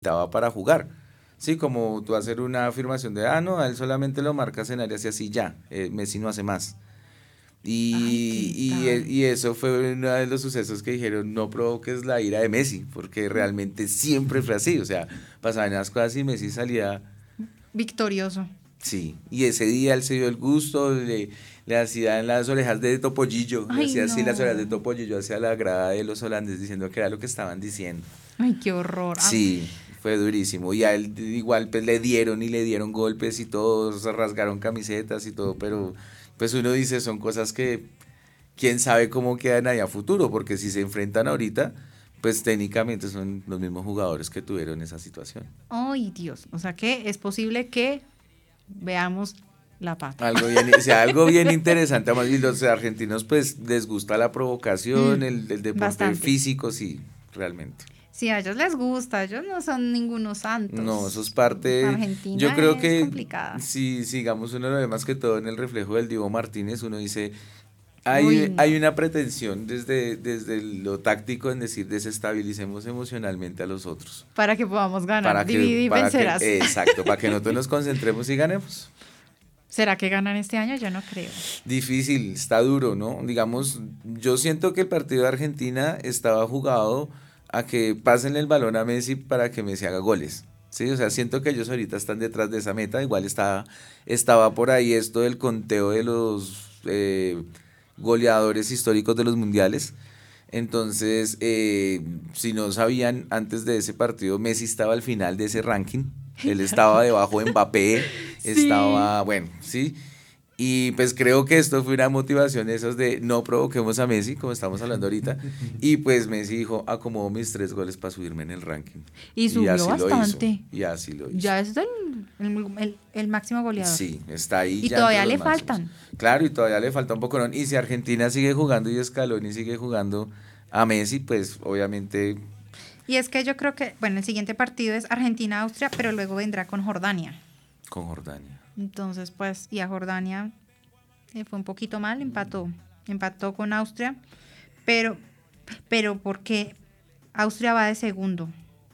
necesitaba para jugar. Sí, como tú hacer una afirmación de, no, a él solamente lo marcas en áreas y así ya, Messi no hace más. Ay, Y, ¿qué y, e- tal? y eso fue uno de los sucesos que dijeron, no provoques la ira de Messi, porque realmente siempre fue así, o sea, pasaban las cosas y Messi salía, Victorioso. sí, y ese día él se dio el gusto, le hacían las orejas de topollillo, le Ay, hacía así las orejas de no. topollillo hacia la grada de los holandeses diciendo que era lo que estaban diciendo. Ay, qué horror. Sí, fue durísimo. Y a él igual pues le dieron y le dieron golpes y todos rasgaron camisetas y todo, pero pues uno dice son cosas que quién sabe cómo quedan ahí a futuro, porque si se enfrentan ahorita, pues técnicamente son los mismos jugadores que tuvieron esa situación. Ay, Dios. O sea que es posible que veamos la pata. O sea, algo bien interesante, además, y los argentinos pues les gusta la provocación, el deporte Bastante. físico, sí, realmente. Sí, a ellos les gusta, ellos no son ningunos No, eso es santos. parte, yo creo Argentina es que complicada. si sigamos uno lo ve más que todo en el reflejo del Divo Martínez, uno dice, Uy, hay no. una pretensión desde lo táctico en decir desestabilicemos emocionalmente a los otros, Para que podamos ganar. Dividir y vencerás. exacto, para que nosotros nos concentremos y ganemos. ¿Será que ganan este año? Yo no creo. Difícil, está duro, ¿no? Digamos, yo siento que el partido de Argentina estaba jugado a que pasen el balón a Messi para que Messi haga goles. Sí, o sea, siento que ellos ahorita están detrás de esa meta. Igual estaba por ahí esto del conteo de los goleadores históricos de los mundiales. Entonces, si no sabían, antes de ese partido, Messi estaba al final de ese ranking. Él estaba debajo de Mbappé, Sí. estaba, bueno, sí. Y pues creo que esto fue una motivación esos de no provoquemos a Messi, como estamos hablando ahorita. Y pues Messi dijo, acomodo mis 3 goles para subirme en el ranking. Y Y subió así lo hizo. bastante. Y así lo hizo. Ya es el máximo goleador. Sí, está ahí Y ya entre todavía los le máximos. faltan. Claro, y todavía le falta un poco, ¿no? Y si Argentina sigue jugando y Scaloni sigue jugando a Messi, pues obviamente Y es que yo creo que, bueno, el siguiente partido es Argentina-Austria, pero luego vendrá con Jordania. con Jordania. Entonces, pues, y a Jordania fue un poquito mal, empató con Austria, pero, pero porque Austria va de segundo.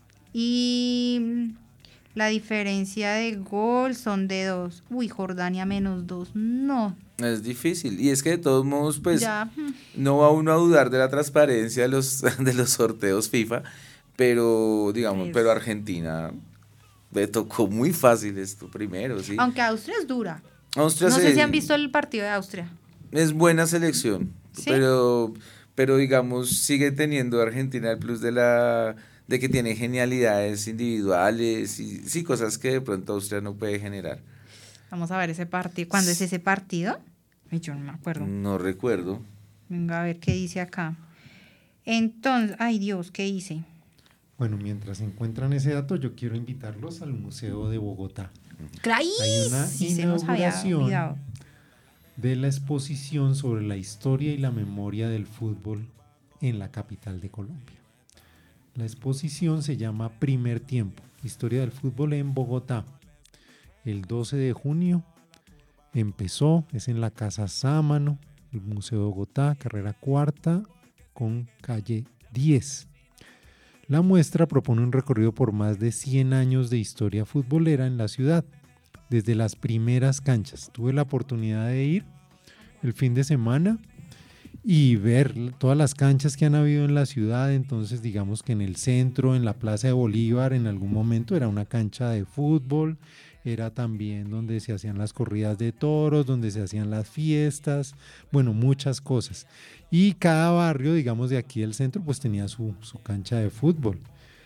Y la diferencia de gol son de 2. Uy, Jordania -2. No, Es difícil. Y es que de todos modos, pues, ya. no va uno a dudar de la transparencia de los, de los sorteos FIFA, pero, digamos, pero Es. Argentina le tocó muy fácil esto primero, ¿sí? Aunque Austria es dura. Austria No sé si han visto el partido de Austria. es buena selección, ¿Sí? pero digamos, sigue teniendo Argentina el plus de que tiene genialidades individuales y sí, cosas que de pronto Austria no puede generar. Vamos a ver ese partido. ¿Cuándo es ese partido? Ay, yo no me acuerdo. No recuerdo. Venga a ver qué dice acá. Entonces, ay Dios, ¿qué hice? Bueno, mientras encuentran ese dato, yo quiero invitarlos al Museo de Bogotá. ¡Ay! Hay una Sí, se nos había inauguración olvidado. de la exposición sobre la historia y la memoria del fútbol en la capital de Colombia. La exposición se llama Primer Tiempo, Historia del Fútbol en Bogotá. El 12 de junio empezó, es en la Casa Sámano, el Museo de Bogotá, carrera cuarta con calle 10. La muestra propone un recorrido por más de 100 años de historia futbolera en la ciudad, desde las primeras canchas. Tuve la oportunidad de ir el fin de semana y ver todas las canchas que han habido en la ciudad. Entonces, digamos que en el centro, en la Plaza de Bolívar, en algún momento era una cancha de fútbol, era también donde se hacían las corridas de toros, donde se hacían las fiestas, bueno, muchas cosas. Y cada barrio, digamos, de aquí del centro, pues tenía su cancha de fútbol.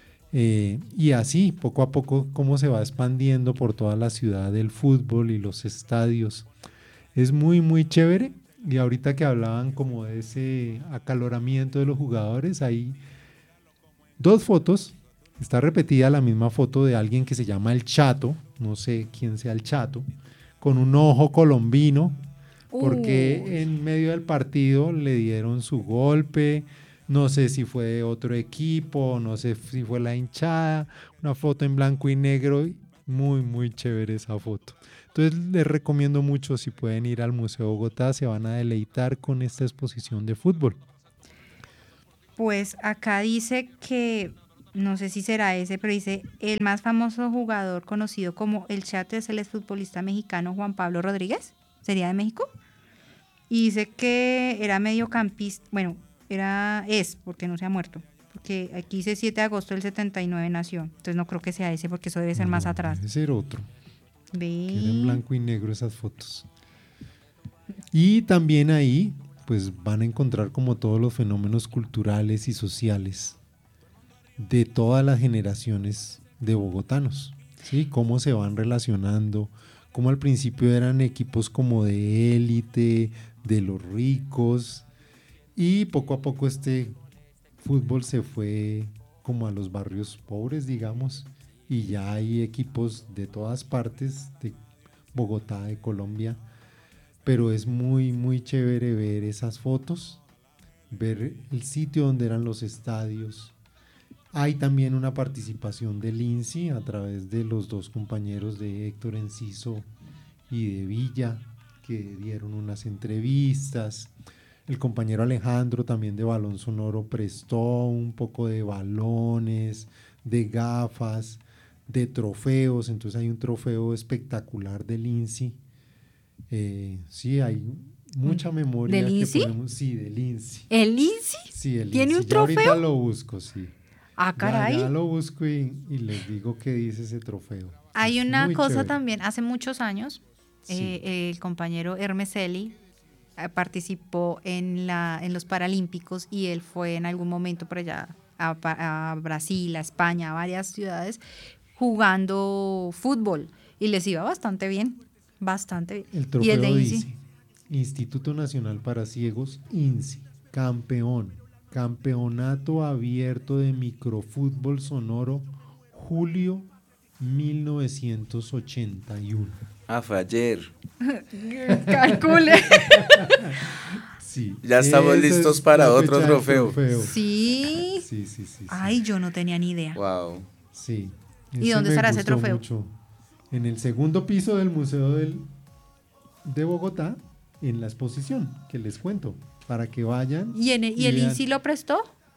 Y así, poco a poco, cómo se va expandiendo por toda la ciudad el fútbol y los estadios. Es muy, muy chévere. Y ahorita que hablaban como de ese acaloramiento de los jugadores, hay 2 fotos. Está repetida la misma foto de alguien que se llama El Chato, no sé quién sea El Chato, con un ojo colombino, Uy, porque en medio del partido le dieron su golpe, no sé si fue de otro equipo, no sé si fue la hinchada, una foto en blanco y negro, muy, muy chévere esa foto. Entonces les recomiendo mucho, si pueden ir al Museo de Bogotá, se van a deleitar con esta exposición de fútbol. pues acá dice que no sé si será ese, pero dice, el más famoso jugador conocido como el Chate es el exfutbolista mexicano Juan Pablo Rodríguez, ¿sería de México? Y dice que era mediocampista, bueno, porque no se ha muerto, porque aquí dice 7 de agosto del 79 nació, entonces no creo que sea ese porque eso debe ser más atrás. Debe ser otro. Ve. Que era en blanco y negro esas fotos. Y también ahí pues van a encontrar como todos los fenómenos culturales y sociales de todas las generaciones de bogotanos, ¿sí? Cómo se van relacionando, cómo al principio eran equipos como de élite, de los ricos, y poco a poco este fútbol se fue como a los barrios pobres, digamos, y ya hay equipos de todas partes, de Bogotá, de Colombia, pero es muy, muy chévere ver esas fotos, ver el sitio donde eran los estadios. Hay también una participación del INSI a través de los dos compañeros de Héctor Enciso y de Villa, que dieron unas entrevistas. El compañero Alejandro también de Balón Sonoro prestó un poco de balones, de gafas, de trofeos. Entonces hay un trofeo espectacular del INSI. Sí, hay mucha memoria. ¿Del INSI? Sí, del INSI. ¿El INSI? Sí, el ¿Tiene INSI. un Yo ahorita trofeo? lo busco, sí. Ah, caray. Ya lo busco y les digo qué dice ese trofeo. Hay Es una muy cosa chévere. también, hace muchos años, Sí. el compañero Hermes Eli participó en los Paralímpicos y él fue en algún momento por allá a Brasil, a España, a varias ciudades jugando fútbol y les iba bastante bien, bastante bien. El Y trofeo el de INSI, dice Instituto Nacional para Ciegos, INSI, campeón, campeonato abierto de microfútbol sonoro, julio 1981. Ah, fue ayer. calcule. Sí, Ya estamos esa listos es para la otro fecha del trofeo. Sí. Sí. Ay, yo no tenía ni idea. Wow. Sí. ¿Y dónde me estará ese gustó trofeo? mucho. En el segundo piso del Museo de Bogotá, en la exposición que les cuento, para que vayan. ¿Y el vean. INSI lo prestó?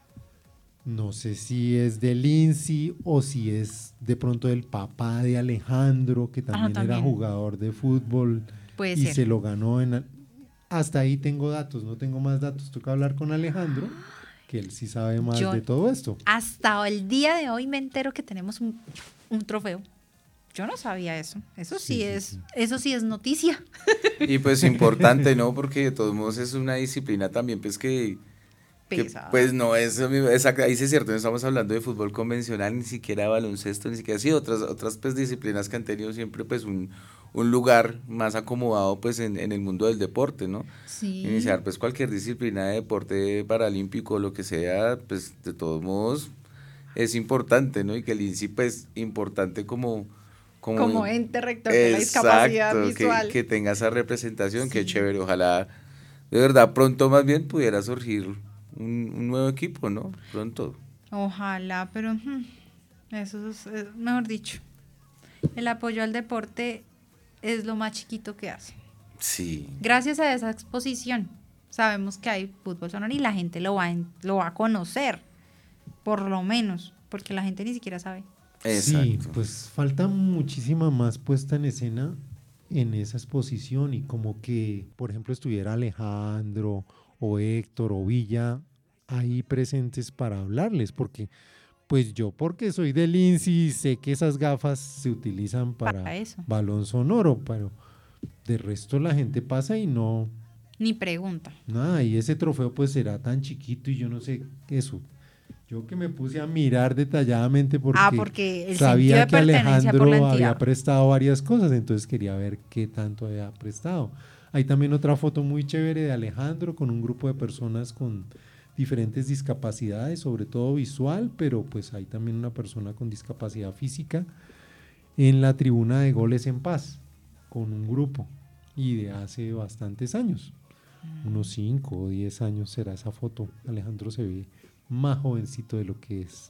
No sé si es del INSI o si es de pronto del papá de Alejandro, que también era también. jugador de fútbol Puede y ser. se lo ganó hasta ahí tengo datos, no tengo más datos. Toca hablar con Alejandro, que él sí sabe más Yo- de todo esto. Hasta el día de hoy me entero que tenemos un trofeo. Yo no sabía eso. Eso sí, Sí. eso sí es noticia. Y pues importante, ¿no? Porque de todos modos es una disciplina también, pues que Pesada. pues no es, ahí sí es cierto, no estamos hablando de fútbol convencional, ni siquiera de baloncesto, ni siquiera así, otras pues disciplinas que han tenido siempre pues un lugar más acomodado pues en el mundo del deporte, ¿no? Sí. Iniciar pues cualquier disciplina de deporte paralímpico, lo que sea, pues de todos modos es importante, ¿no? Y que el INSI pues importante como ente rector de la discapacidad exacto, visual. que tenga esa representación, qué Sí. chévere, ojalá de verdad pronto más bien pudiera surgir un nuevo equipo, ¿no? Pronto. Ojalá, pero eso es, mejor dicho, el apoyo al deporte es lo más chiquito que hace. Sí. Gracias a esa exposición sabemos que hay fútbol sonoro y la gente lo va a conocer, por lo menos, porque la gente ni siquiera sabe. Exacto. Sí, pues falta muchísima más puesta en escena en esa exposición y como que, por ejemplo, estuviera Alejandro o Héctor o Villa ahí presentes para hablarles, porque pues yo porque soy del INSI sé que esas gafas se utilizan para Para eso. balón sonoro, pero de resto la gente pasa y no, Ni pregunta. nada, y ese trofeo pues será tan chiquito y yo no sé eso. Yo que me puse a mirar detalladamente Porque el sentido sabía de que pertenencia por la Alejandro había entidad. prestado varias cosas, entonces quería ver qué tanto había prestado. Hay también otra foto muy chévere de Alejandro con un grupo de personas con diferentes discapacidades, sobre todo visual, pero pues hay también una persona con discapacidad física en la tribuna de Goles en Paz, con un grupo, y de hace bastantes años, unos 5 o 10 años será esa foto. Alejandro se ve más jovencito de lo que es.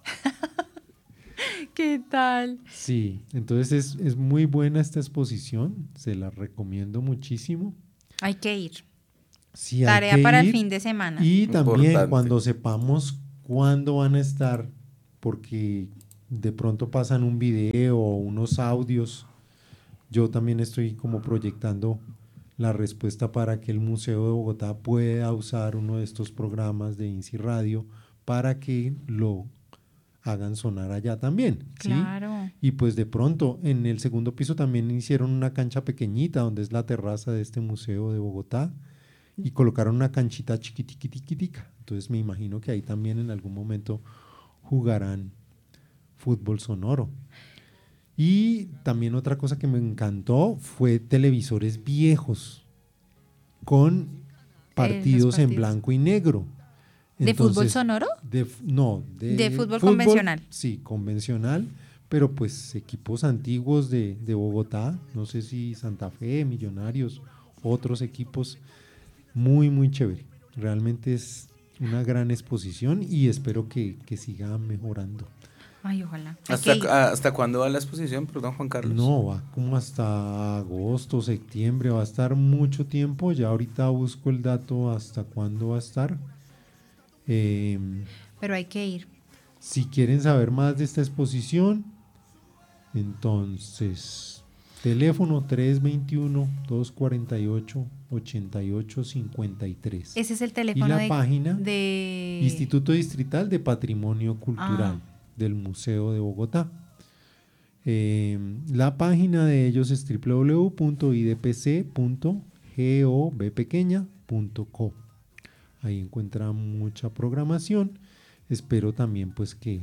¿Qué tal? Sí, entonces es muy buena esta exposición, se la recomiendo muchísimo. Hay que ir. Sí, hay Tarea que para el ir, fin de semana. y también Importante. cuando sepamos cuándo van a estar porque de pronto pasan un video o unos audios. Yo también estoy como proyectando la respuesta para que el Museo de Bogotá pueda usar uno de estos programas de INSI Radio para que lo hagan sonar allá también, ¿sí? Claro. Y pues de pronto en el segundo piso también hicieron una cancha pequeñita donde es la terraza de este Museo de Bogotá y colocaron una canchita chiquitiquitica. Entonces me imagino que ahí también en algún momento jugarán fútbol sonoro. Y también otra cosa que me encantó fue televisores viejos con partidos en blanco y negro. ¿De fútbol sonoro? De fútbol convencional. Sí, convencional, pero pues equipos antiguos de Bogotá, no sé si Santa Fe, Millonarios, otros equipos, muy, muy chévere. Realmente es una gran exposición y espero que siga mejorando. Ay, ojalá. ¿Hasta cuándo va la exposición, perdón, Juan Carlos? No, va como hasta agosto, septiembre, va a estar mucho tiempo. Ya ahorita busco el dato hasta cuándo va a estar. Pero hay que ir. Si quieren saber más de esta exposición, entonces, teléfono 321-248-8853. Ese es el teléfono y la página de Instituto Distrital de Patrimonio Cultural del Museo de Bogotá. La página de ellos es www.idpc.govpequeña.co. Ahí encuentran mucha programación. Espero también pues que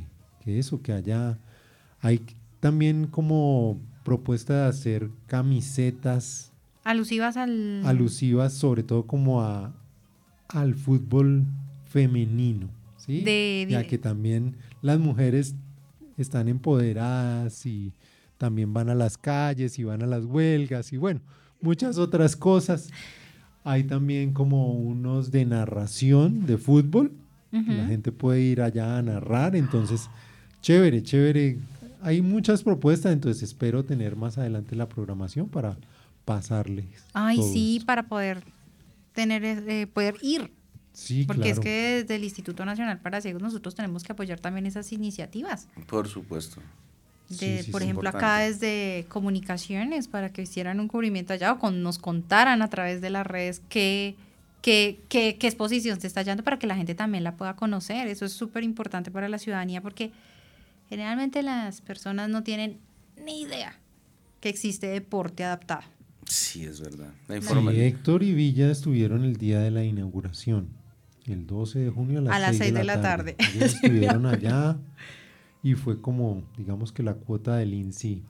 hay también como propuesta de hacer camisetas alusivas sobre todo como al fútbol femenino, ¿sí? Ya que también las mujeres están empoderadas y también van a las calles y van a las huelgas y bueno, muchas otras cosas. Hay también como unos de narración de fútbol. La gente puede ir allá a narrar, entonces chévere. Hay muchas propuestas, entonces espero tener más adelante la programación para pasarles. Ay, sí, esto. Para poder poder ir. Sí, porque claro. Es que desde el Instituto Nacional para Ciegos nosotros tenemos que apoyar también esas iniciativas. Por supuesto. Por ejemplo, acá desde comunicaciones, para que hicieran un cubrimiento allá o nos contaran a través de las redes qué exposición se está hallando para que la gente también la pueda conocer. Eso es súper importante para la ciudadanía porque generalmente las personas no tienen ni idea que existe deporte adaptado. Sí, es verdad. Sí, Héctor y Villa estuvieron el día de la inauguración, el 12 de junio a las 6 de la tarde. Ellos estuvieron allá y fue como, digamos que la cuota del INSI.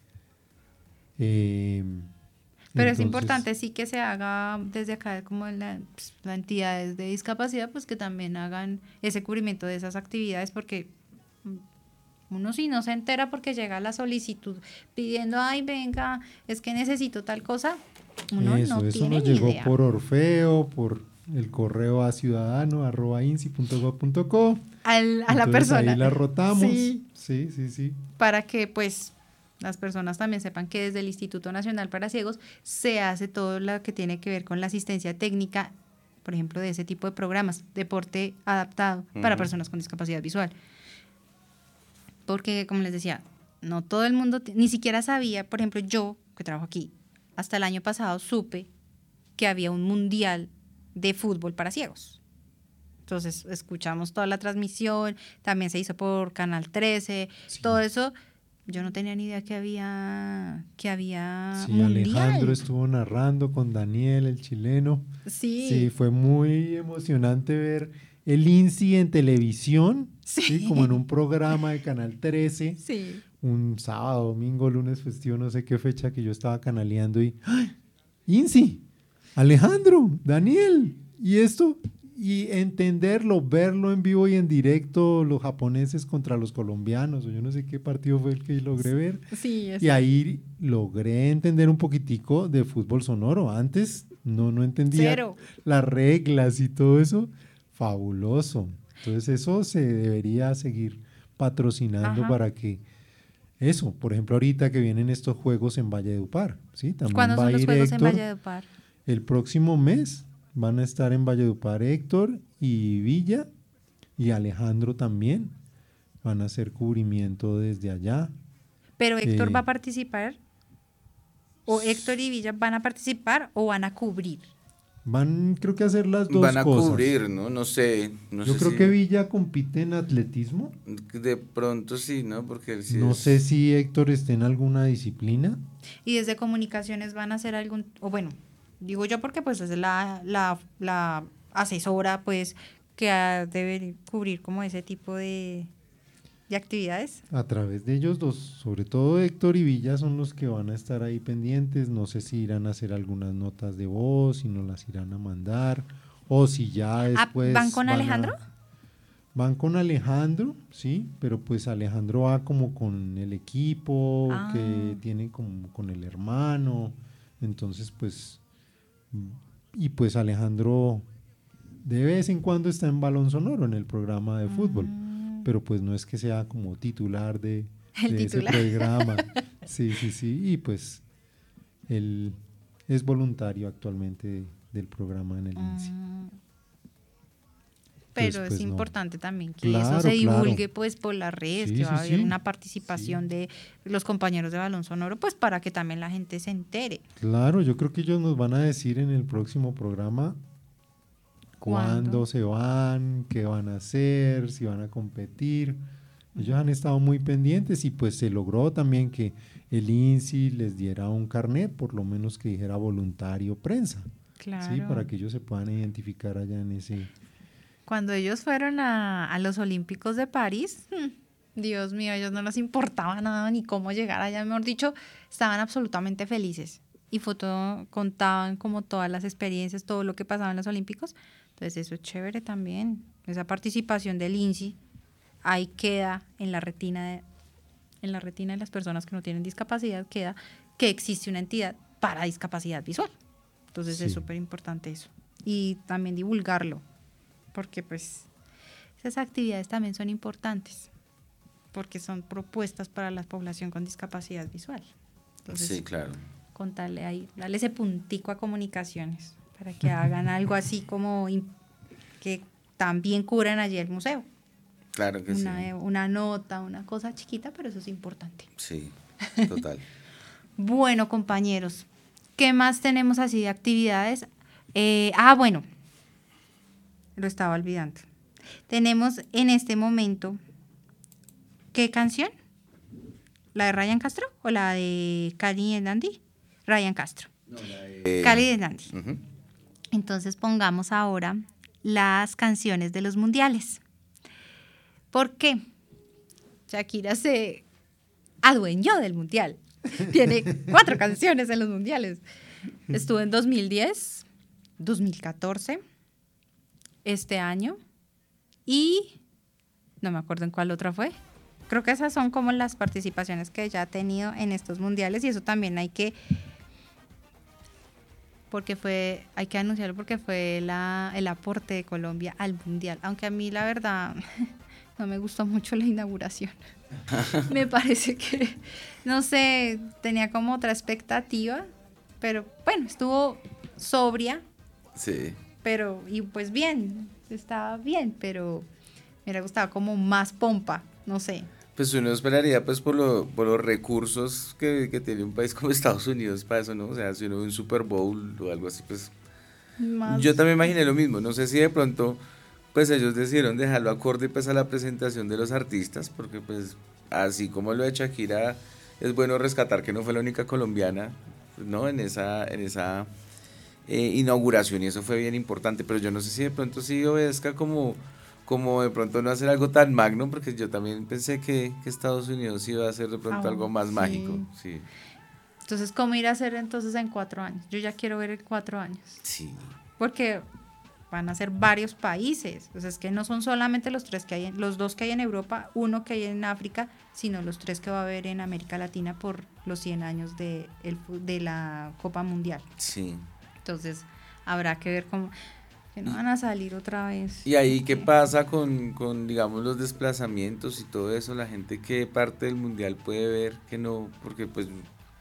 Pero es importante sí que se haga desde acá como las entidades de discapacidad, pues que también hagan ese cubrimiento de esas actividades porque uno sí no se entera porque llega la solicitud pidiendo, ay, venga, es que necesito tal cosa. Uno no tiene nos ni llegó idea. Por Orfeo, por el correo a ciudadano@insi.gov.co. A la persona. Ahí la rotamos. Sí. Sí. Para que pues las personas también sepan que desde el Instituto Nacional para Ciegos se hace todo lo que tiene que ver con la asistencia técnica, por ejemplo, de ese tipo de programas, deporte adaptado para personas con discapacidad visual. Porque, como les decía, no todo el mundo, ni siquiera sabía, por ejemplo, yo, que trabajo aquí, hasta el año pasado supe que había un mundial de fútbol para ciegos. Entonces, escuchamos toda la transmisión, también se hizo por Canal 13, sí. Todo eso, yo no tenía ni idea que había mundial. Alejandro estuvo narrando con Daniel, el chileno. Sí, fue muy emocionante ver el INSI en televisión, ¿sí? Como en un programa de Canal 13, sí. Un sábado, domingo, lunes festivo, no sé qué fecha que yo estaba canaleando y ¡ay! INSI, Alejandro, Daniel, y esto, y entenderlo, verlo en vivo y en directo, los japoneses contra los colombianos, o yo no sé qué partido fue el que logré ver, sí, y ahí logré entender un poquitico de fútbol sonoro. Antes no entendía las reglas y todo eso. Fabuloso. Entonces eso se debería seguir patrocinando para que eso, por ejemplo, ahorita que vienen estos juegos en Valledupar, ¿sí? También ¿Cuándo son los juegos Héctor, en Valledupar? El próximo mes van a estar en Valledupar Héctor y Villa y Alejandro también. van a hacer cubrimiento desde allá. Pero Héctor va a participar, o Héctor y Villa van a participar o van a cubrir. Van, creo que a hacer las dos Van a cosas. cubrir, ¿no? No sé. Yo creo que Villa compite en atletismo. De pronto sí, ¿no? Porque él sí No sé si Héctor esté en alguna disciplina. Y desde comunicaciones van a hacer algún, o bueno, digo yo porque pues es la asesora pues que debe cubrir como ese tipo de actividades. A través de ellos dos, sobre todo Héctor y Villa son los que van a estar ahí pendientes. No sé si irán a hacer algunas notas de voz, si nos las irán a mandar, o si ya después... ¿Van con Alejandro? Van con Alejandro, sí, pero pues Alejandro va como con el equipo que tiene como con el hermano. Entonces pues, y pues Alejandro de vez en cuando está en Balón Sonoro en el programa de fútbol. Pero pues no es que sea como titular de ese programa. Sí, y pues él es voluntario actualmente del programa en el INSI. Pero pues, es importante también que claro, eso se divulgue pues por las redes, que va a haber una participación sí. de los compañeros de Balón Sonoro, pues para que también la gente se entere. Claro, yo creo que ellos nos van a decir en el próximo programa cuándo se van, qué van a hacer, si van a competir. Ellos han estado muy pendientes y pues se logró también que el INSI les diera un carnet, por lo menos que dijera voluntario prensa. Claro. ¿Sí? Para que ellos se puedan identificar allá en ese... Cuando ellos fueron a los Olímpicos de París, Dios mío, a ellos no les importaba nada ni cómo llegar allá, mejor dicho, estaban absolutamente felices. Y contaban como todas las experiencias, todo lo que pasaba en los Olímpicos. Entonces eso es chévere también. Esa participación del INSI ahí queda en la retina de las personas que no tienen discapacidad, queda que existe una entidad para discapacidad visual. Entonces es súper importante eso. Y también divulgarlo, porque pues esas actividades también son importantes, porque son propuestas para la población con discapacidad visual. Entonces, sí, claro. Contarle ahí, darle ese puntico a comunicaciones para que hagan algo así como que también cubran allí el museo. Claro que sí. Una nota, una cosa chiquita, pero eso es importante. Sí, total. Bueno, compañeros, ¿qué más tenemos así de actividades? Bueno, lo estaba olvidando. Tenemos en este momento, ¿qué canción? ¿La de Ryan Castro o la de Cali y Dandy? Ryan Castro. No, la de... Cali y Dandy. Entonces pongamos ahora las canciones de los mundiales. ¿Por qué? Shakira se adueñó del mundial. Tiene 4 canciones en los mundiales. Estuvo en 2010, 2014, este año y no me acuerdo en cuál otra fue. Creo que esas son como las participaciones que ella ha tenido en estos mundiales y eso también hay que anunciarlo porque fue el aporte de Colombia al mundial. Aunque a mí la verdad no me gustó mucho la inauguración. Me parece que, no sé, tenía como otra expectativa, pero bueno, estuvo sobria. Sí. Pero, y pues bien, estaba bien, pero me hubiera gustado como más pompa, no sé. Pues uno esperaría pues por los recursos que tiene un país como Estados Unidos para eso, ¿no? O sea, si uno ve un Super Bowl o algo así, pues... Yo también imaginé lo mismo, no sé si de pronto pues ellos decidieron dejarlo acorde pues a la presentación de los artistas, porque pues así como lo de Shakira, es bueno rescatar que no fue la única colombiana, ¿no? En esa inauguración y eso fue bien importante, pero yo no sé si de pronto sí obedezca como de pronto no hacer algo tan magno, porque yo también pensé que Estados Unidos iba a hacer de pronto algo más mágico. Sí. Entonces, ¿cómo ir a hacer entonces en 4 años? Yo ya quiero ver en 4 años. Sí. Porque van a ser varios países. O sea, es que no son solamente los 2 que hay en Europa, 1 que hay en África, sino los 3 que va a haber en América Latina por los 100 años de la Copa Mundial. Sí. Entonces, habrá que ver cómo... que no van a salir otra vez. ¿Y ahí qué pasa con digamos, los desplazamientos y todo eso? La gente que parte del mundial puede ver que no, porque pues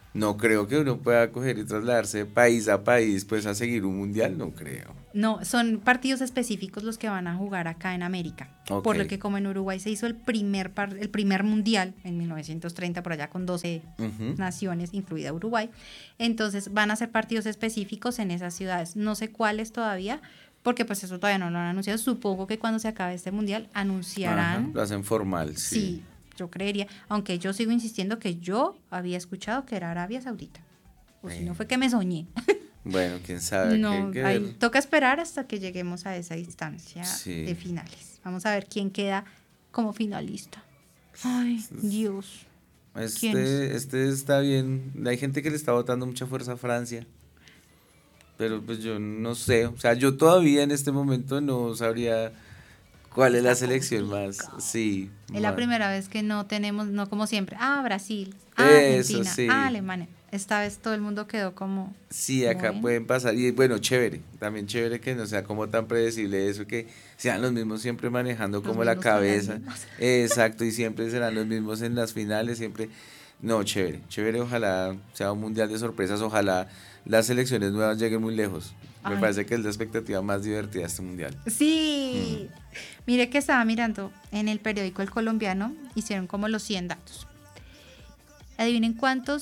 no creo que uno pueda coger y trasladarse de país a país pues a seguir un mundial, no creo. No, son partidos específicos los que van a jugar acá en América. Ok. Por lo que como en Uruguay se hizo el primer mundial en 1930 por allá con 12 Ujú. naciones, incluida Uruguay, entonces van a ser partidos específicos en esas ciudades. No sé cuáles todavía, porque pues eso todavía no lo han anunciado. Supongo que cuando se acabe este mundial Ajá, anunciarán. lo hacen formal, Sí, sí. yo creería, aunque yo sigo insistiendo que yo había escuchado que era Arabia Saudita. O si no fue que me soñé. Bueno, quién sabe, No, que ahí ver. toca esperar hasta que lleguemos a esa instancia Sí. de finales. Vamos a ver quién queda como finalista. Ay, Dios. ¿Quién es? Este está bien. Hay gente que le está botando mucha fuerza a Francia. Pero pues yo no sé. O sea, yo todavía en este momento no sabría cuál es la Está selección más. complicado. Sí. Es la más. primera vez que no tenemos, no como siempre, Brasil, Eso, Argentina, sí. Alemania. Esta vez todo el mundo quedó como, Sí, acá bueno. pueden pasar. Y bueno, chévere. También chévere que no sea como tan predecible eso, que sean los mismos siempre manejando Los como la mismos con las cabeza. mismas. Exacto, y siempre serán los mismos en las finales, siempre. No, chévere, chévere, ojalá sea un mundial de sorpresas, ojalá las selecciones nuevas lleguen muy lejos. Me Ay. parece que es la expectativa más divertida de este mundial. Sí. Mire que estaba mirando en el periódico El Colombiano, hicieron como los 100 datos. Adivinen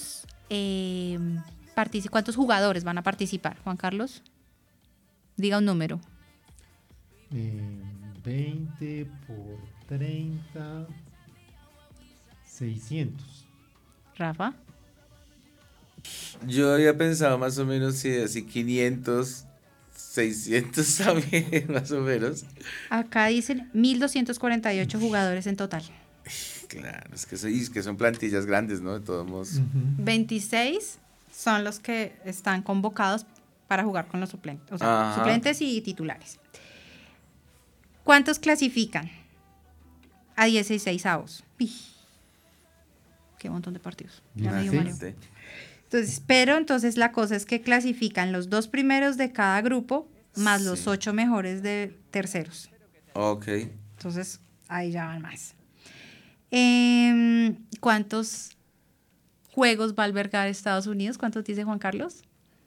cuántos jugadores van a participar, Juan Carlos. Diga un número. 20 por 30, 600. Rafa. Yo había pensado más o menos, sí, así 500, 600 también, más o menos. Acá dicen 1.248 jugadores en total. Claro, es que son plantillas grandes, ¿no? De todos modos. 26 son los que están convocados para jugar con los suplentes, o sea, Ajá. suplentes y titulares. ¿Cuántos clasifican a 16avos? Qué montón de partidos. Ya me dio mareo. Imagínate. Entonces la cosa es que clasifican los 2 primeros de cada grupo más los Sí. 8 mejores de terceros. Ok. Entonces ahí ya van más. ¿Cuántos juegos va a albergar Estados Unidos? ¿Cuántos dice Juan Carlos?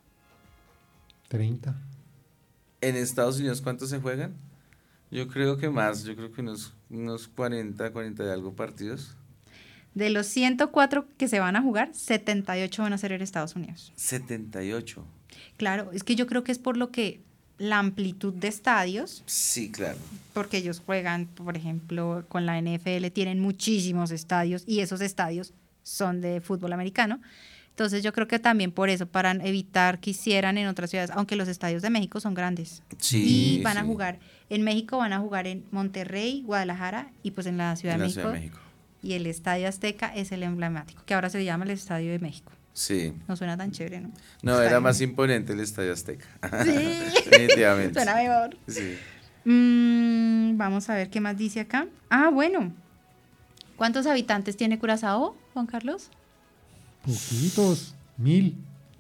30. ¿En Estados Unidos cuántos se juegan? Yo creo que más, yo creo que unos 40 y algo partidos. De los 104 que se van a jugar, 78 van a ser en Estados Unidos. 78. Claro, es que yo creo que es por lo que la amplitud de estadios, Sí, claro. porque ellos juegan, por ejemplo, con la NFL, tienen muchísimos estadios y esos estadios son de fútbol americano. Entonces yo creo que también por eso, para evitar que hicieran en otras ciudades, aunque los estadios de México son grandes. Sí. Y van a sí. jugar, en México van a jugar en Monterrey, Guadalajara y pues en la Ciudad En de la México. Ciudad de México. Y el Estadio Azteca es el emblemático, que ahora se llama el Estadio de México. Sí. No suena tan chévere, ¿no? No, Estadio era de más México. imponente el Estadio Azteca. Sí. Definitivamente. Suena mejor. Sí. Vamos a ver qué más dice acá. Ah, bueno. ¿Cuántos habitantes tiene Curazao, Juan Carlos? Poquitos. 1000.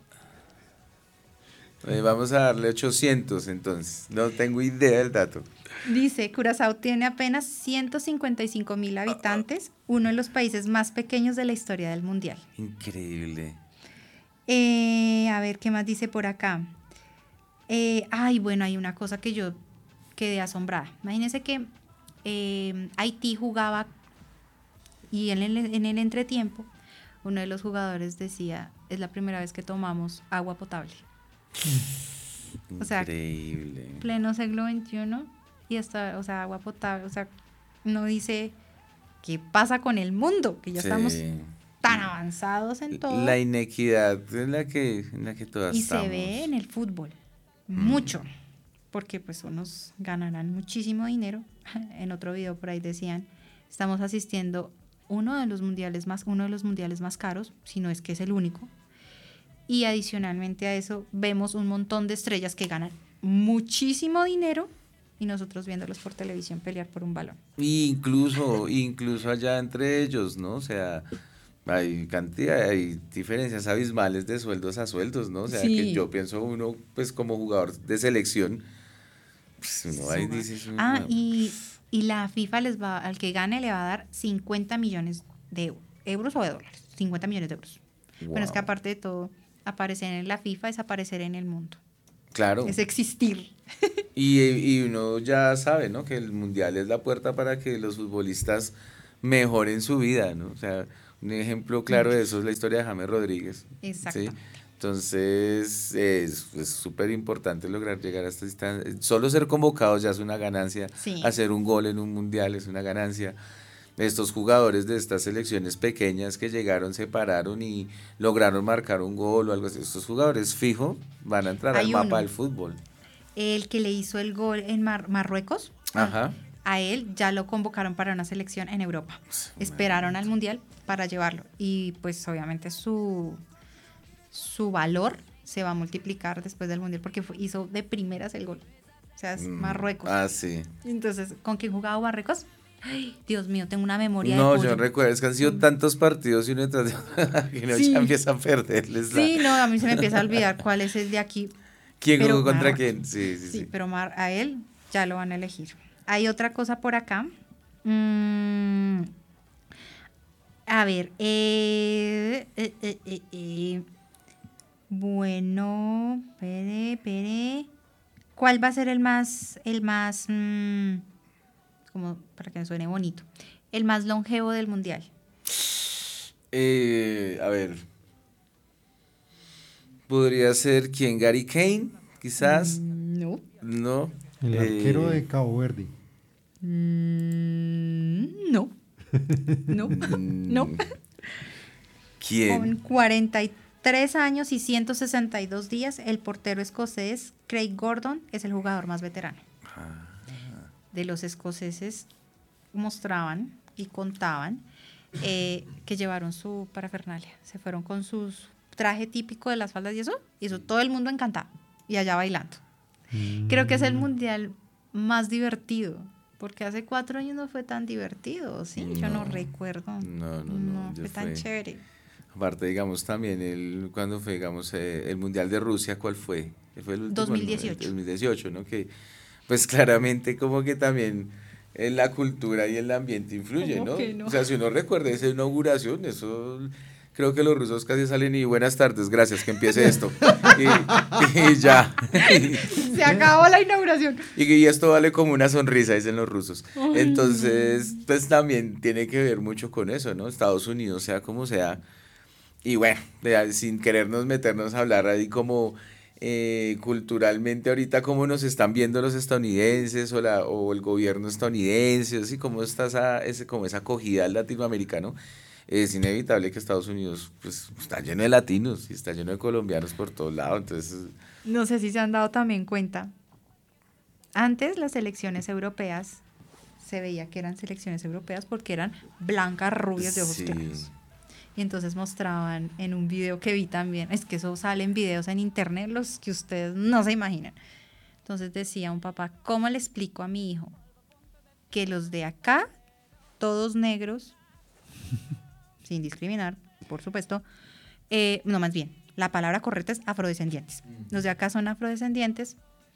Vamos a darle 800 entonces. No tengo idea del dato. Dice, Curazao tiene apenas 155.000 habitantes, uno de los países más pequeños de la historia del mundial. Increíble. A ver, ¿qué más dice por acá? Bueno, hay una cosa que yo quedé asombrada. Imagínense que Haití jugaba y en el entretiempo uno de los jugadores decía, es la primera vez que tomamos agua potable. O sea, Increíble. pleno siglo XXI y hasta, o sea, agua potable, o sea, no dice qué pasa con el mundo, que ya Sí. estamos tan avanzados en todo. La inequidad en la que todas Y estamos. se ve en el fútbol, mucho, porque pues unos ganarán muchísimo dinero. En otro video por ahí decían, estamos asistiendo uno de los mundiales más caros, si no es que es el único. Y adicionalmente a eso vemos un montón de estrellas que ganan muchísimo dinero y nosotros viéndolos por televisión pelear por un balón. Y incluso allá entre ellos, ¿no? O sea, hay diferencias abismales de sueldos a sueldos, ¿no? O sea, Sí. que yo pienso uno, pues como jugador de selección, pues uno ahí dice... Y la FIFA al que gane le va a dar 50 millones de euros o de dólares, 50 millones de euros. Bueno, es que Wow. aparte de todo, aparecer en la FIFA es aparecer en el mundo, Claro. es existir. Y uno ya sabe, ¿no? Que el mundial es la puerta para que los futbolistas mejoren su vida, ¿no? O sea, un ejemplo claro de eso es la historia de James Rodríguez, ¿sí? Exactamente. Entonces, es súper importante lograr llegar a esta instancia. Solo ser convocados ya es una ganancia. Sí. Hacer un gol en un mundial es una ganancia. Estos jugadores de estas selecciones pequeñas que llegaron, se pararon y lograron marcar un gol o algo así. Estos jugadores fijo van a entrar al Hay mapa uno. del fútbol. El que le hizo el gol en Marruecos, Ajá. a él ya lo convocaron para una selección en Europa. Esperaron al Mundial para llevarlo. Y pues obviamente su valor se va a multiplicar después del Mundial porque hizo de primeras el gol. O sea, es Marruecos. Ah, sí. Entonces, ¿con quién jugaba Marruecos? Ay, Dios mío, tengo una memoria No, de pollo. yo recuerdo, es que han sido tantos partidos y uno detrás de otro que uno Sí. ya empieza a perderles la... Sí, no, a mí se me empieza a olvidar cuál es el de aquí. ¿Quién pero jugó contra Marruecos. quién? Sí, sí, Sí, sí. pero a él ya lo van a elegir. Hay otra cosa por acá. A ver. Bueno, espere. ¿Cuál va a ser el más, como para que me suene bonito, el más longevo del mundial? A ver. Podría ser quién, Gary Kane, quizás. No. No. El arquero de Cabo Verde. No. No. No. ¿Quién? Con 43 años y 162 días, el portero escocés Craig Gordon es el jugador más veterano. De los escoceses mostraban y contaban que llevaron su parafernalia. Se fueron con su traje típico de las faldas y eso todo el mundo encantado y allá bailando. Creo que es el mundial más divertido, porque hace 4 años no fue tan divertido, ¿sí? Yo no recuerdo. No, fue tan chévere. Aparte, digamos, también cuando fue, digamos, el Mundial de Rusia, ¿cuál fue? Fue el último, 2018. ¿no? El 2018, ¿no? Que, pues claramente como que también la cultura y el ambiente influye, ¿Cómo ¿no? que no? O sea, si uno recuerda esa inauguración, eso... Creo que los rusos casi salen y buenas tardes, gracias, que empiece esto. Y ya. Se acabó la inauguración. Y esto vale como una sonrisa, dicen los rusos. Entonces, pues también tiene que ver mucho con eso, ¿no? Estados Unidos, sea como sea. Y bueno, sin querernos meternos a hablar ahí como culturalmente ahorita cómo nos están viendo los estadounidenses o el gobierno estadounidense, así como está como esa acogida al latinoamericano. Es inevitable que Estados Unidos pues está lleno de latinos y está lleno de colombianos por todos lados, entonces... No sé si se han dado también cuenta. Antes las selecciones europeas se veía que eran selecciones europeas porque eran blancas, rubias, de ojos Sí. claros. Y entonces mostraban en un video que vi también, es que eso sale en videos en internet, los que ustedes no se imaginan. Entonces decía un papá, ¿cómo le explico a mi hijo que los de acá, todos negros, sin discriminar, por supuesto, no, más bien, la palabra correcta es afrodescendientes. Los de acá son afrodescendientes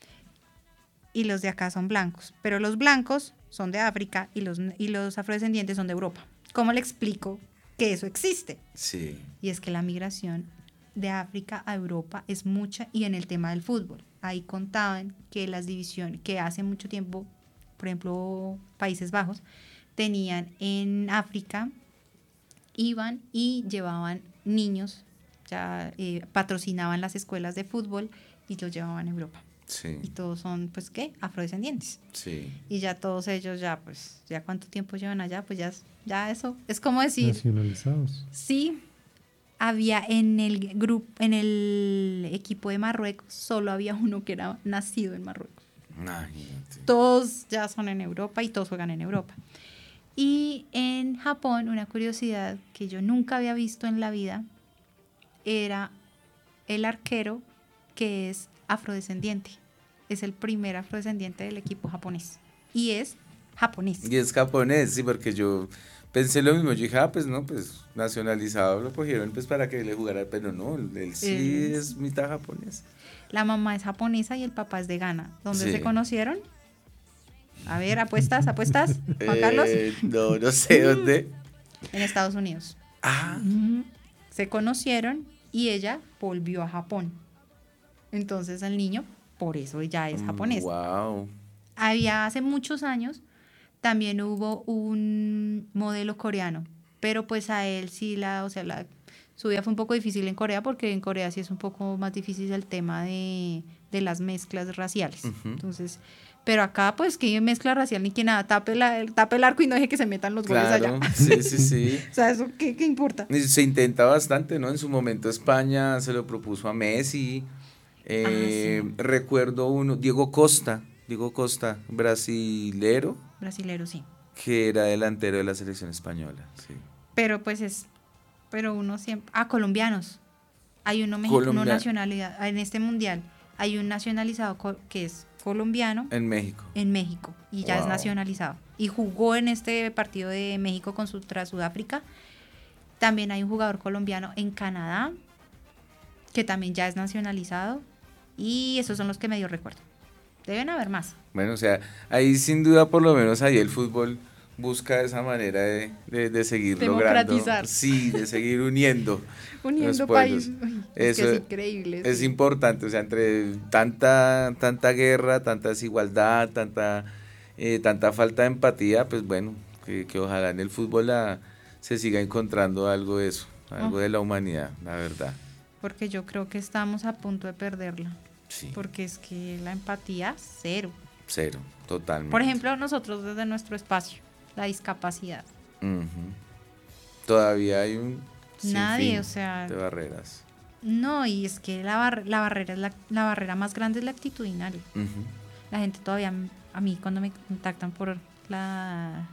y los de acá son blancos, pero los blancos son de África y los afrodescendientes son de Europa. ¿Cómo le explico que eso existe? Sí. Y es que la migración de África a Europa es mucha, y en el tema del fútbol, ahí contaban que las divisiones, que hace mucho tiempo, por ejemplo, Países Bajos, tenían en África, iban y llevaban niños, ya patrocinaban las escuelas de fútbol y los llevaban a Europa. Sí. Y todos son, pues, ¿qué? Afrodescendientes. Sí. Y ya todos ellos ya, pues, ya cuánto tiempo llevan allá, pues ya eso. Es como decir, Nacionalizados. sí, había en el grupo, en el equipo de Marruecos, solo había uno que era nacido en Marruecos. Imagínate. Todos ya son en Europa y todos juegan en Europa. Y en Japón, una curiosidad que yo nunca había visto en la vida era el arquero que es afrodescendiente. Es el primer afrodescendiente del equipo japonés. Y es japonés. Y es japonés, sí, porque yo pensé lo mismo. Yo dije, pues no, pues nacionalizado lo cogieron pues para que le jugara, pero no, él sí es mitad japonés. La mamá es japonesa y el papá es de Ghana. ¿Dónde Sí. se conocieron? A ver, apuestas, Juan Carlos. No sé dónde. En Estados Unidos. Ah, se conocieron y ella volvió a Japón. Entonces el niño, por eso ya es japonés. Wow. Hace muchos años, también hubo un modelo coreano, pero pues a él sí su vida fue un poco difícil en Corea, porque en Corea sí es un poco más difícil el tema de las mezclas raciales. Entonces, pero acá pues que mezcla racial ni que nada, tape el arco y no deje que se metan los goles allá. Sí. O sea, ¿eso qué importa? Se intenta bastante, ¿no? En su momento España se lo propuso a Messi. Sí. Recuerdo Diego Costa, brasilero, Sí. que era delantero de la selección española, sí. Pero uno siempre, colombianos. Hay uno mexicano, nacionalidad, en este mundial hay un nacionalizado que es colombiano. En México. Y ya es nacionalizado. Y jugó en este partido de México contra Sudáfrica. También hay un jugador colombiano en Canadá, que también ya es nacionalizado. Y esos son los que medio recuerdo. Deben haber más. Bueno, o sea, ahí sin duda, por lo menos ahí el fútbol busca esa manera de seguir democratizar. Logrando. Sí, de seguir uniendo países. Eso es increíble. Es importante, o sea, entre tanta guerra, tanta desigualdad, tanta falta de empatía, pues bueno, que ojalá en el fútbol se siga encontrando algo de eso, algo de la humanidad, la verdad. Porque yo creo que estamos a punto de perderla. Sí. Porque es que la empatía, cero. Cero, totalmente. Por ejemplo, nosotros desde nuestro espacio, la discapacidad. Todavía hay un sinfín de barreras. No, y es que la barrera es la barrera más grande es la actitudinal. La gente todavía, a mí cuando me contactan por la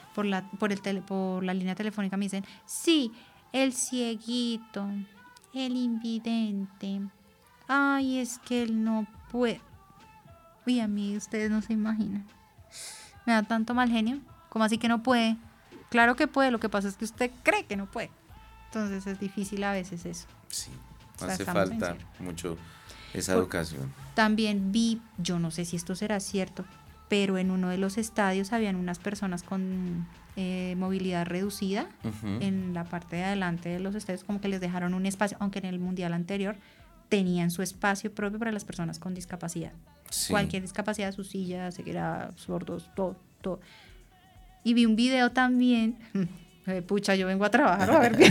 línea telefónica me dicen, sí, el cieguito, el invidente, ay, es que él no puede. Uy, a mí ustedes no se imaginan. Me da tanto mal genio, como así que no puede. Claro que puede, lo que pasa es que usted cree que no puede. Entonces es difícil a veces eso. Sí, hace falta mucho esa educación. También vi, yo no sé si esto será cierto, pero en uno de los estadios habían unas personas con movilidad reducida en la parte de adelante de los estadios, como que les dejaron un espacio, aunque en el mundial anterior tenían su espacio propio para las personas con discapacidad. Sí. Cualquier discapacidad, su silla, ceguera, sordos, todo. Y vi un video también, pucha, yo vengo a trabajar, a ver,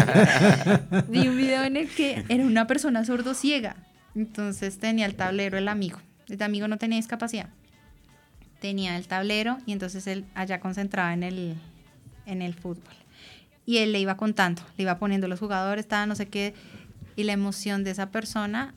vi un video en el que era una persona sordo-ciega, entonces tenía el tablero el amigo no tenía discapacidad, tenía el tablero y entonces él allá concentraba en el fútbol. Y él le iba contando, le iba poniendo los jugadores, estaba no sé qué, y la emoción de esa persona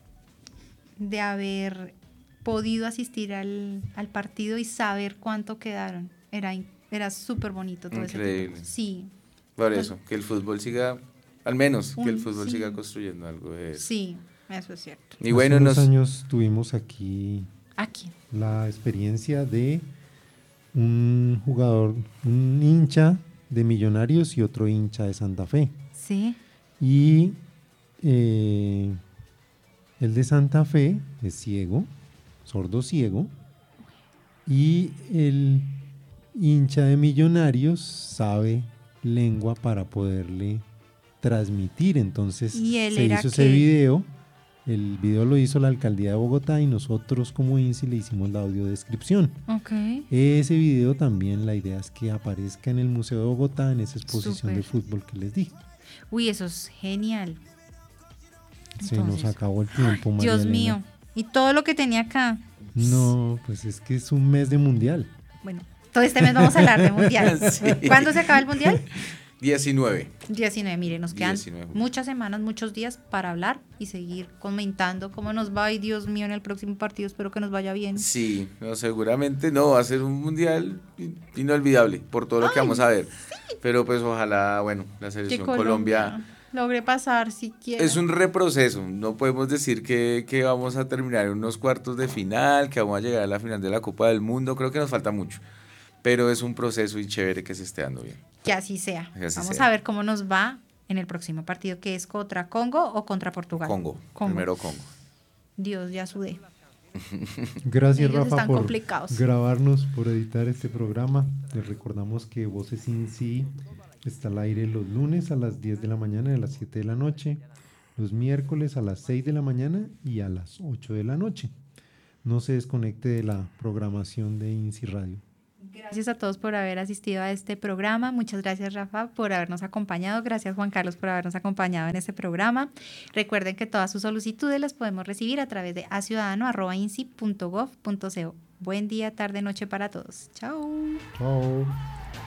de haber podido asistir al partido y saber cuánto quedaron. Era súper bonito todo eso. Increíble. Sí. Por eso, que el fútbol siga, al menos, que el fútbol siga construyendo algo de eso. Sí, eso es cierto. Y bueno, hace unos años tuvimos aquí la experiencia de un jugador, un hincha de Millonarios y otro hincha de Santa Fe. Sí. Y el de Santa Fe es ciego, sordo ciego, y el hincha de Millonarios sabe lengua para poderle transmitir. Entonces se hizo ese video. El video lo hizo la alcaldía de Bogotá y nosotros como INSI le hicimos la audiodescripción. Okay. Ese video también la idea es que aparezca en el Museo de Bogotá en esa exposición de fútbol que les dije. Uy, eso es genial. Se nos acabó el tiempo, María Dios Elena. mío. ¿Y todo lo que tenía acá? No, pues es que es un mes de mundial. Bueno, todo este mes vamos a hablar de mundial. Sí. ¿Cuándo se acaba el mundial? 19. Mire, nos quedan muchas semanas, muchos días para hablar y seguir comentando cómo nos va. Y Dios mío, en el próximo partido espero que nos vaya bien. Sí, no, seguramente no, va a ser un mundial inolvidable por todo lo que vamos a ver. Sí. Pero pues ojalá, bueno, la selección Colombia logre pasar siquiera. Es un reproceso, no podemos decir que vamos a terminar en unos cuartos de final, que vamos a llegar a la final de la Copa del Mundo, creo que nos falta mucho. Pero es un proceso y chévere que se esté dando bien. Que así sea. Vamos a ver cómo nos va en el próximo partido, que es contra Congo o contra Portugal. Congo. Primero Congo. Dios, ya sudé. Gracias, Rafa, por grabarnos, por editar este programa. Les recordamos que Voces INSI Está al aire los lunes a las 10 de la mañana y a las 7 de la noche, los miércoles a las 6 de la mañana y a las 8 de la noche. No se desconecte de la programación de INSI Radio. Gracias a todos por haber asistido a este programa. Muchas gracias, Rafa, por habernos acompañado. Gracias, Juan Carlos, por habernos acompañado en este programa. Recuerden que todas sus solicitudes las podemos recibir a través de aciudadano@insi.gov.co. Buen día, tarde, noche para todos. Chao. Chao.